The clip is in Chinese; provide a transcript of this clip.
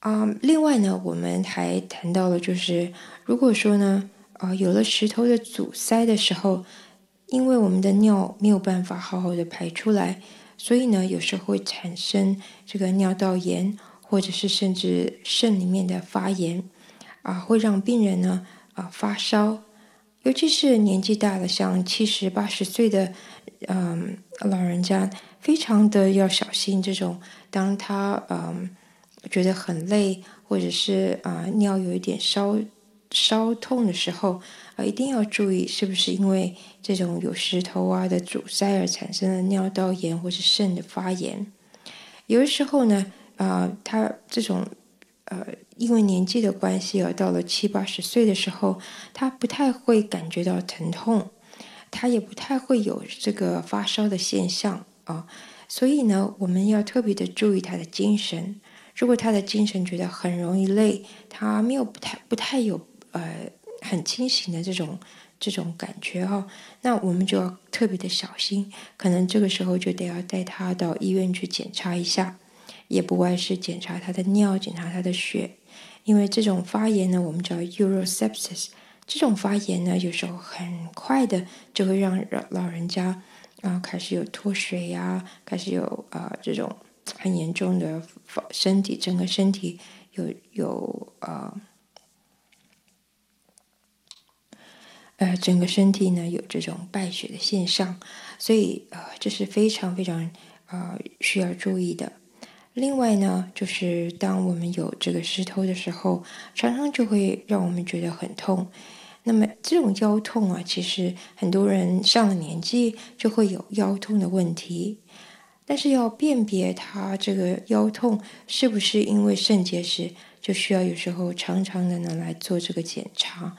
另外呢，我们还谈到了，就是如果说呢，有了石头的阻塞的时候，因为我们的尿没有办法好好的排出来，所以呢，有时候会产生这个尿道炎，或者是甚至肾里面的发炎，会让病人呢发烧，尤其是年纪大了，像70、80岁的老人家，非常的要小心这种，当他觉得很累，或者是尿有一点烧痛的时候，一定要注意是不是因为这种有石头的阻塞而产生的尿道炎或是肾的发炎。有的时候呢，他这种因为年纪的关系到了70、80岁的时候，他不太会感觉到疼痛，他也不太会有这个发烧的现象所以呢，我们要特别的注意他的精神。如果他的精神觉得很容易累，他没有不太有很清醒的这种感觉那我们就要特别的小心，可能这个时候就得要带他到医院去检查一下，也不外是检查他的尿，检查他的血，因为这种发炎呢，我们叫 urosepsis，这种发炎呢，有时候很快的就会让老人家开始有脱水开始有这种很严重的整个身体整个身体呢有这种败血的现象，所以这是非常非常需要注意的。另外呢，就是当我们有这个石头的时候，常常就会让我们觉得很痛。那么这种腰痛其实很多人上了年纪就会有腰痛的问题，但是要辨别他这个腰痛是不是因为肾结石，就需要有时候常常的呢来做这个检查。